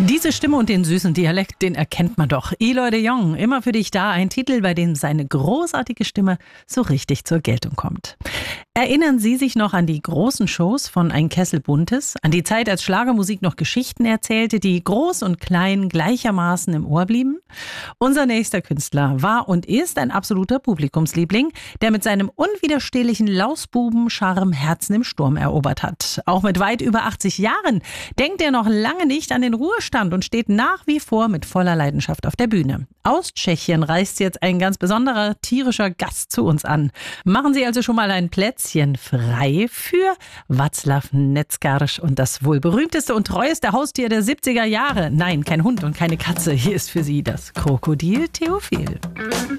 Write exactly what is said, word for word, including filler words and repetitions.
Diese Stimme und den süßen Dialekt, den erkennt man doch. Eloy de Jong, immer für dich da, ein Titel, bei dem seine großartige Stimme so richtig zur Geltung kommt. Erinnern Sie sich noch an die großen Shows von Ein Kessel Buntes? An die Zeit, als Schlagermusik noch Geschichten erzählte, die groß und klein gleichermaßen im Ohr blieben? Unser nächster Künstler war und ist ein absoluter Publikumsliebling, der mit seinem unwiderstehlichen Lausbuben-Charme Herzen im Sturm erobert hat. Auch mit weit über achtzig Jahren denkt er noch lange nicht an den Ruhestand und steht nach wie vor mit voller Leidenschaft auf der Bühne. Aus Tschechien reist jetzt ein ganz besonderer tierischer Gast zu uns an. Machen Sie also schon mal ein Plätzchen frei für Václav Neckarsch und das wohl berühmteste und treueste Haustier der siebziger Jahre. Nein, kein Hund und keine Katze. Hier ist für Sie das Krokodil Theophil.